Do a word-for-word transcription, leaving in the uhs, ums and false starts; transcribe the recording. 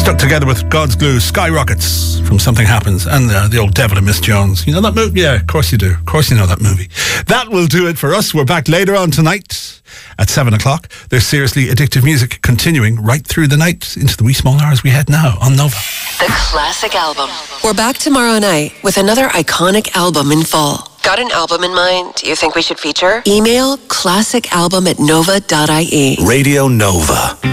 Stuck together with God's Glue, Skyrockets from Something Happens, and uh, the old Devil and Miss Jones. You know that movie? Yeah, of course you do. Of course you know that movie. That will do it for us. We're back later on tonight at seven o'clock. There's Seriously Addictive Music continuing right through the night into the wee small hours we head now on Nova. The Classic Album. We're back tomorrow night with another iconic album in full. Got an album in mind you think we should feature? Email classicalbum at nova dot I E. Radio Nova.